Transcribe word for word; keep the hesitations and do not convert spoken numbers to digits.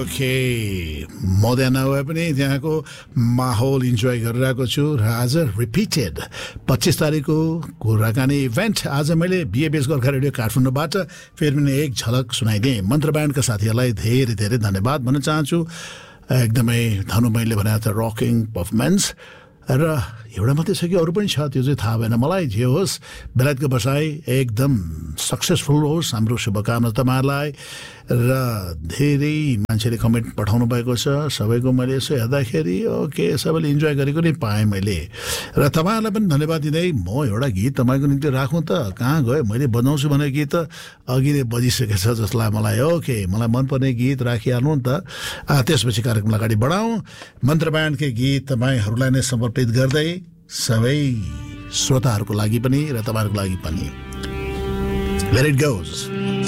Okay मध्य नभए पनि त्यहाँको माहौल इन्जोय गरिरहेको छु र आज रिपिटेड पच्चिस तारिकको कुराकानी इभेन्ट आज मैले बिएबीएस गोर्खा रेडियो काठमाडौँबाट फेरि पनि एक झलक सुनाइदिएँ। मन्त्र ब्यान्डका साथीहरूलाई धेरै धेरै धन्यवाद भन्न चाहन्छु। एकदमै धनु मैले भने त रकिङ पर्फर्मेन्स र एउटा मात्रै छ कि अरू पनि छ त्यो चाहिँ थाहा भएन मलाई। जे होस् बेलायतको बसाइ एकदम सक्सेसफुल होस्, हाम्रो शुभकामना तपाईँहरूलाई। र धेरै मान्छेले कमेन्ट पठाउनु भएको छ, सबैको मैले यसो हेर्दाखेरि ओके सबैले इन्जोय गरेको नै पाएँ मैले। र तपाईँहरूलाई पनि धन्यवाद दिँदै म एउटा गीत तपाईँको निम्ति राखौँ त कहाँ गयो, मैले बजाउँछु भने गीत त अघि नै बजिसकेको छ जस्तो लाग्यो मलाई। ओके मलाई मनपर्ने गीत राखिहाल्नु नि त, त्यसपछि कार्यक्रमलाई अगाडि बढाउँ। मन्त्र ब्यान्डकै गीत तपाईँहरूलाई नै समर्पित गर्दै सबै श्रोताहरूको लागि पनि र तपाईँहरूको लागि पनि। Let it goes.